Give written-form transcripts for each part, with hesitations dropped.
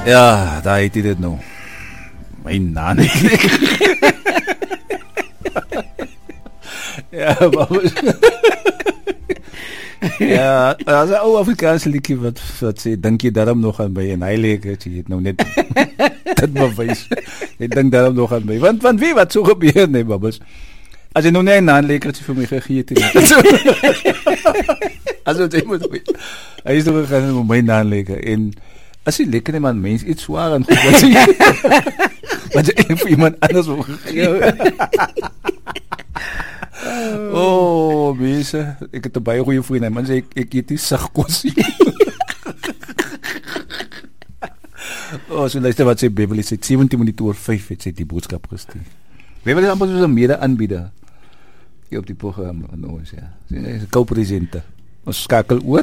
Ja, daar het jy dit nou. My naam. Ja, Babbels. Ja, as 'n ou Afrikaanse liedjie wat sê dink jy daarom nog aan my en hy lekker jy het nou net dit bewys. Ek dink daarom nog aan my. Want wie wat so gebeur nee Babbels. As jy nou net 'n lekkertjie vir my gegee het. As jy moet weet. Hy is nog gaan met my naam lekker en as jy lekker net man mens iets swaar en goed wat jy wat jy vir iemand anders wil gegee. Oh, mense, ek het 'n baie goeie vriend, man sê ek eet nie sag kos nie. Oh, so luister wat sê Beverly sê 17 minute oor 5 het sy die boodskap gestuur. Beverly is amper soos 'n mede-aanbieder hier op die program van ons, ja. Sy is 'n co-presenter. Ons skakel oor.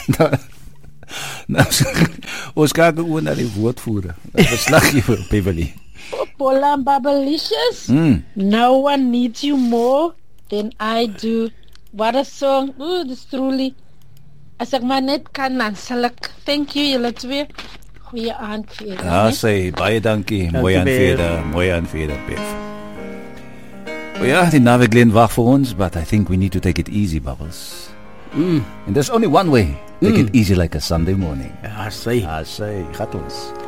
Ons skakel oor na die woordvoerder. Verslaggewer Beverly. Popola and Babblicious. No one needs you more than I do. What a song. Ooh, this truly. As ek maar net kan dan sal ek. Thank you julle twee. Goeie aand vir julle. Ja, sê baie dankie. Mooi aan vir Bev. Oh ja, die nawe Glen wag vir ons, but I think we need to take it easy, Bubbles. And there's only one way. Take it easy like a Sunday morning. Ja, sê. Gaat ons.